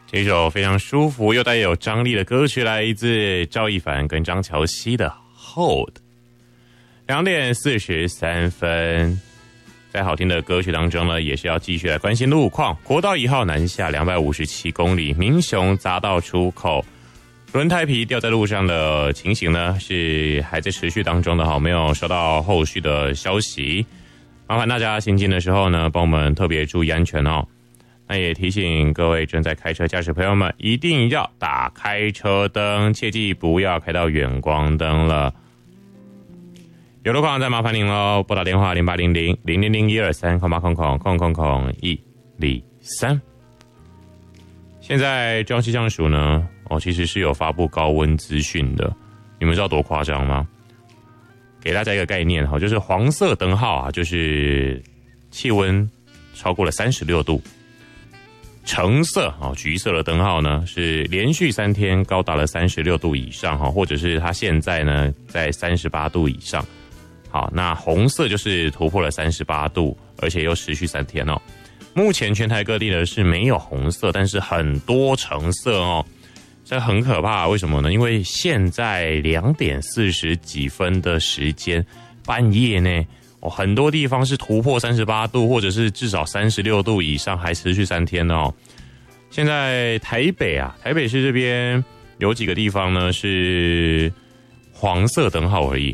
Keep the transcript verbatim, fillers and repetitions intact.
这首非常舒服又带有张力的歌曲来自赵亦凡跟张乔希的 Hold。 两点四十三分，在好听的歌曲当中呢，也是要继续来关心路况。国道一号南下两百五十七公里，民雄匝道出口轮胎皮掉在路上的情形呢，是还在持续当中的哈，没有收到后续的消息。麻烦大家行进的时候呢，帮我们特别注意安全哦。那也提醒各位正在开车驾驶朋友们，一定要打开车灯，切记不要开到远光灯了。有路况再麻烦您喽，拨打电话零八零零零零零一二三空八空空空空空一零三。现在中央气象署呢，哦，其实是有发布高温资讯的，你们知道多夸张吗？给大家一个概念哈，就是黄色灯号啊，就是气温超过了三十六度。橙色啊，橘色的灯号呢是连续三天高达了三十六度以上哈，或者是它现在呢在三十八度以上。好，那红色就是突破了三十八度，而且又持续三天哦。目前全台各地呢是没有红色，但是很多橙色哦，这很可怕。为什么呢？因为现在两点四十几分的时间，半夜呢。哦，很多地方是突破三十八度，或者是至少三十六度以上，还持续三天哦。现在台北啊，台北市这边有几个地方呢是黄色灯号而已，